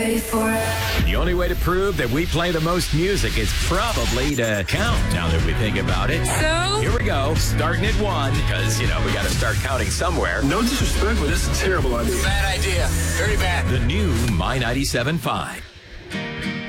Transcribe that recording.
wait for it. The only way to prove that we play the most music is probably to count, now that we think about it. So? Here we go, starting at 1, because, we got to start counting somewhere. No disrespect, but this is a terrible idea. Bad idea. Very bad. The new My 97.5.